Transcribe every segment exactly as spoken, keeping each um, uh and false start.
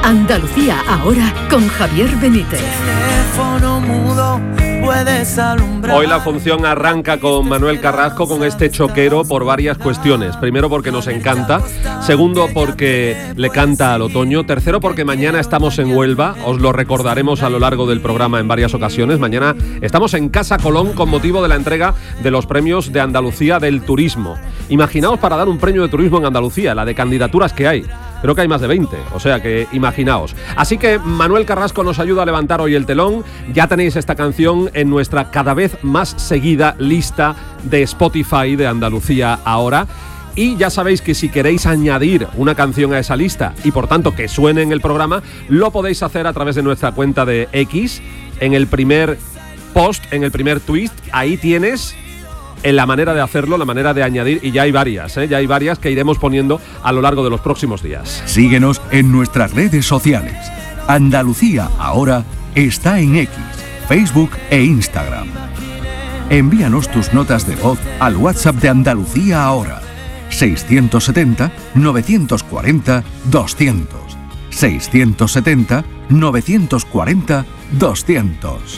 Andalucía ahora con Javier Benítez. Teléfono mudo, puedes alumbrar. Hoy la función arranca con Manuel Carrasco con este choquero por varias cuestiones. Primero porque nos encanta, segundo porque le canta al otoño, tercero porque mañana estamos en Huelva, os lo recordaremos a lo largo del programa en varias ocasiones. Mañana estamos en Casa Colón con motivo de la entrega de los premios de Andalucía del turismo. Imaginaos para dar un premio de turismo en Andalucía, la de candidaturas que hay. Creo que hay más de veinte, o sea que imaginaos. Así que Manuel Carrasco nos ayuda a levantar hoy el telón. Ya tenéis esta canción en nuestra cada vez más seguida lista de Spotify de Andalucía ahora. Y ya sabéis que si queréis añadir una canción a esa lista y por tanto que suene en el programa, lo podéis hacer a través de nuestra cuenta de X. En el primer post, en el primer tweet, ahí tienes en la manera de hacerlo, la manera de añadir, y ya hay varias, ¿eh? ya hay varias que iremos poniendo a lo largo de los próximos días. Síguenos en nuestras redes sociales. Andalucía ahora está en X, Facebook e Instagram. Envíanos tus notas de voz al WhatsApp de Andalucía ahora. seiscientos setenta, novecientos cuarenta, doscientos. seiscientos setenta, novecientos cuarenta, doscientos.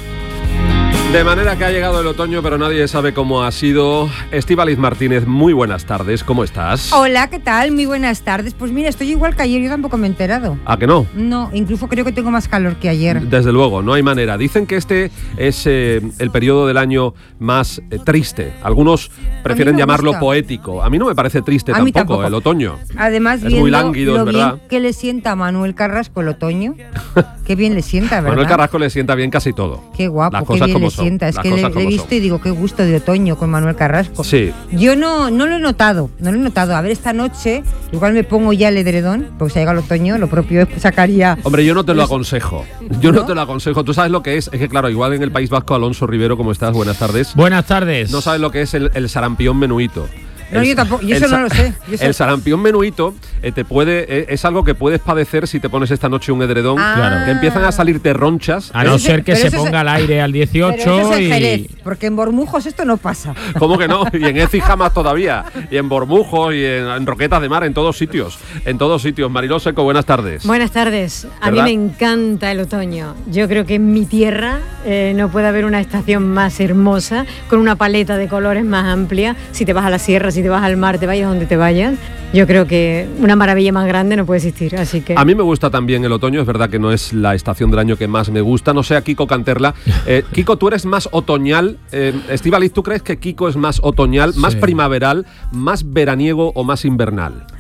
De manera que ha llegado el otoño, pero nadie sabe cómo ha sido. Estíbaliz Martínez, muy buenas tardes, ¿cómo estás? Hola, ¿qué tal? Muy buenas tardes. Pues mira, estoy igual que ayer, yo tampoco me he enterado. ¿A que no? No, incluso creo que tengo más calor que ayer. Desde luego, no hay manera. Dicen que este es eh, el periodo del año más eh, triste. Algunos prefieren llamarlo gusta. poético. A mí no me parece triste a tampoco, mí tampoco, el otoño. Además, es viendo muy lánguido, lo es verdad. bien que le sienta a Manuel Carrasco el otoño. Qué bien le sienta, ¿verdad? Manuel Carrasco le sienta bien casi todo. Qué guapo, Las qué cosas bien como le son. sienta. Es Las que le, cosas le he como visto son. y digo, qué gusto de otoño con Manuel Carrasco. Sí. Yo no, no lo he notado, no lo he notado. A ver, esta noche igual me pongo ya el edredón, porque si llega el otoño, lo propio es sacaría... Hombre, yo no te lo Pues- aconsejo. Yo no, ¿No? te lo aconsejo. Tú sabes lo que es. Es que claro, igual en el País Vasco, Alonso Rivero, ¿cómo estás? Buenas tardes. Buenas tardes. No sabes lo que es el, el sarampión menuito. No, El- yo tampoco, yo el eso sa- no lo sé. Yo eso- El sarampión menuito eh, te puede eh, es algo que puedes padecer si te pones esta noche un edredón. Ah. Claro. Que empiezan a salirte ronchas. A no Pero ser eso- que pero se eso es- ponga al aire al Pero dieciocho eso es en y... Jerez, porque en Bormujos esto no pasa. ¿Cómo que no? Y en Écija más todavía. Y en Bormujos y en, en Roquetas de Mar, en todos sitios. En todos sitios. Mariló Seco, buenas tardes. Buenas tardes. A mí ¿Verdad? me encanta el otoño. Yo creo que en mi tierra eh, no puede haber una estación más hermosa, con una paleta de colores más amplia. Si te vas a la sierra, si te vas al mar, te vayas donde te vayas. Yo creo que una maravilla más grande no puede existir. Así que A mí me gusta también el otoño, es verdad que no es la estación del año que más me gusta. No sé, a Kiko Canterla. Eh, Kiko, tú eres más otoñal. Eh, Estíbaliz, ¿tú crees que Kiko es más otoñal, más Sí. primaveral, más veraniego o más invernal?